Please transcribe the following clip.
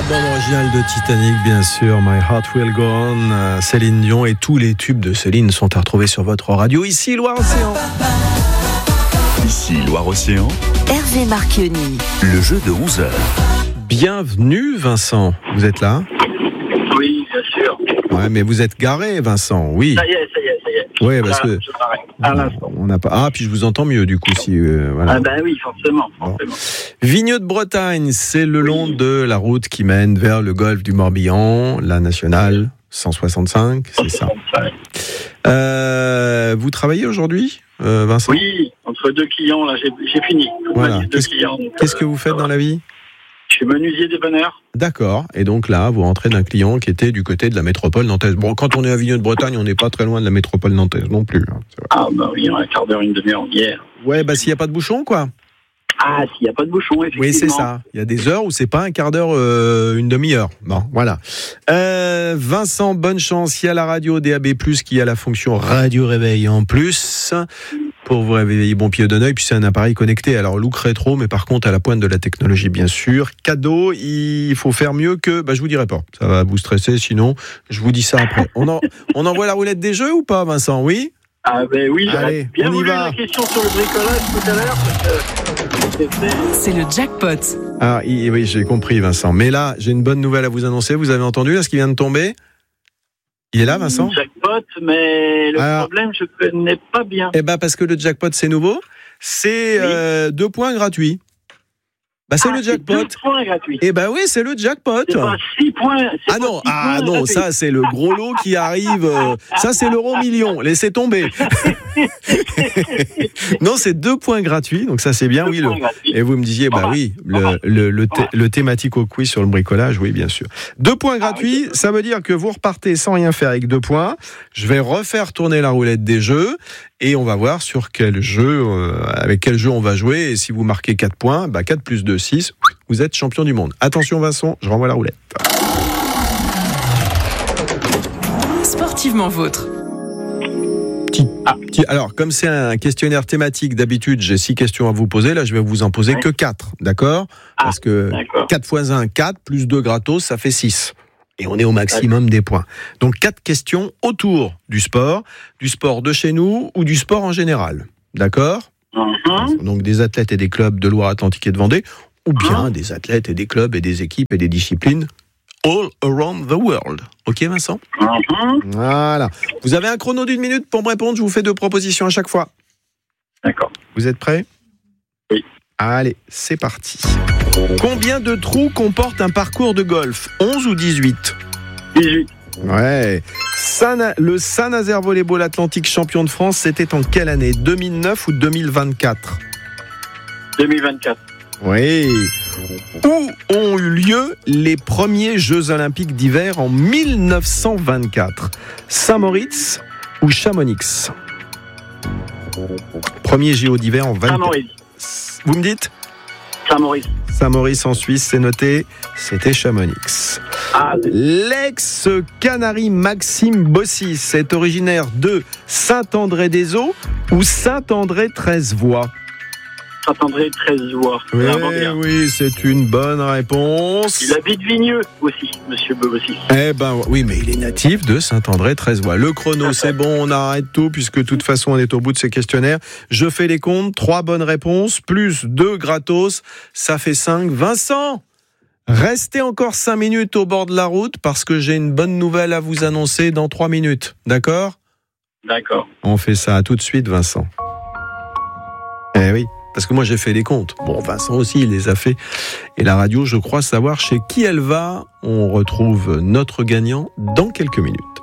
bande originale de Titanic, bien sûr, My Heart Will Go On, Céline Dion, et tous les tubes de Céline sont à retrouver sur votre radio, ici Loire-Océan. Ici Loire-Océan, Hervé Marchionni. le jeu de 11h. Bienvenue Vincent, vous êtes là? Oui, bien sûr. Ouais, mais vous êtes garé Vincent, oui. Ça y est. Oui, parce que Je m'arrête. À l'instant. on n'a pas. Ah, puis je vous entends mieux du coup si voilà. Ah ben oui, forcément. Vigneux de Bretagne, c'est le long de la route qui mène vers le golfe du Morbihan, la nationale 165, c'est ça. Vous travaillez aujourd'hui, Vincent? Oui, entre deux clients, là, j'ai fini. Voilà. Clients, Qu'est-ce que vous faites dans la vie? Je suis menuisier débonneur. D'accord. Et donc là, vous rentrez d'un client qui était du côté de la métropole nantaise. Bon, quand on est à Vigneux de Bretagne, on n'est pas très loin de la métropole nantaise non plus. Hein, c'est vrai. Ah bah oui, un quart d'heure, une demi-heure hier. Ouais, bah s'il n'y a pas de bouchon, quoi. Ah, s'il n'y a pas de bouchon, effectivement. Oui, c'est ça. Il y a des heures où c'est pas un quart d'heure, une demi-heure. Bon, voilà. Vincent, bonne chance. Il y a la radio DAB+, qui a la fonction radio réveil en plus, pour vous réveiller bon pied d'un œil. Puis c'est un appareil connecté. Alors, look rétro, mais par contre, à la pointe de la technologie, bien sûr. Cadeau, il faut faire mieux que... Bah, je vous dirai pas. Ça va vous stresser, sinon, je vous dis ça après. On envoie la roulette des jeux ou pas, Vincent? Oui? Ah ben oui, allez, bien on y voulu va. la question sur le bricolage tout à l'heure, parce que C'est le jackpot. Ah, oui, j'ai compris, Vincent. Mais là, j'ai une bonne nouvelle à vous annoncer. Vous avez entendu, là, ce qui vient de tomber? Il est là, Vincent? jackpot, mais le problème, je ne connais pas bien. Eh ben, parce que le jackpot, c'est nouveau. C'est 2 points gratuits. Bah, c'est le jackpot. 2 points gratuits. Eh ben oui, c'est le jackpot. C'est pas 6 points. Ah non, ça c'est le gros lot qui arrive. Ça c'est l'euro million. Laissez tomber. Non, c'est 2 points gratuits. Donc ça c'est bien, oui. Et vous me disiez, bah oui, le thématique au quiz sur le bricolage, oui, bien sûr. 2 points gratuits, ça veut dire que vous repartez sans rien faire avec 2 points. Je vais refaire tourner la roulette des jeux et on va voir sur quel jeu, avec quel jeu on va jouer. Et si vous marquez 4 points, bah 4 plus 2, 6, vous êtes champion du monde. Attention Vincent, je renvoie la roulette. Sportivement vôtre. Alors, comme c'est un questionnaire thématique, d'habitude, j'ai 6 questions à vous poser. Là, je vais vous en poser que 4, d'accord? Parce que 4 fois 1, 4, plus 2 gratos, ça fait 6. Et on est au maximum des points. Donc, 4 questions autour du sport de chez nous ou du sport en général. D'accord? Donc, des athlètes et des clubs de Loire-Atlantique et de Vendée, ou bien des athlètes et des clubs et des équipes et des disciplines all around the world. Ok, Vincent? Voilà. Vous avez un chrono d'1 minute pour me répondre. Je vous fais 2 propositions à chaque fois. D'accord. Vous êtes prêts? Oui. Allez, c'est parti. Combien de trous comporte un parcours de golf? 11 ou 18? 18. Ouais. Le Saint-Nazaire Volleyball Atlantique champion de France, c'était en quelle année? 2009 ou 2024? 2024. Oui. Où ont eu lieu les premiers Jeux Olympiques d'hiver en 1924? Saint-Moritz ou Chamonix? Premier JO d'hiver en 24. Saint-Maurice. Vous me dites? Saint-Maurice. Saint-Maurice en Suisse, c'est noté. C'était Chamonix. L'ex-Canari Maxime Bossis est originaire de Saint-André-des-Eaux ou Saint-André-13-Voies? Saint-André, 13 voix. Oui, c'est une bonne réponse. Il habite Vigneux aussi, monsieur Bossis. Eh ben oui, mais il est natif de Saint-André-13-Voies. Le chrono, c'est bon, on arrête tout, puisque de toute façon, on est au bout de ces questionnaires. Je fais les comptes, 3 bonnes réponses, plus 2 gratos, ça fait 5. Vincent, restez encore 5 minutes au bord de la route, parce que j'ai une bonne nouvelle à vous annoncer dans 3 minutes. D'accord? D'accord. On fait ça tout de suite, Vincent. Eh oui. Parce que moi, j'ai fait les comptes. Bon, Vincent aussi, il les a fait. Et la radio, je crois savoir chez qui elle va. On retrouve notre gagnant dans quelques minutes.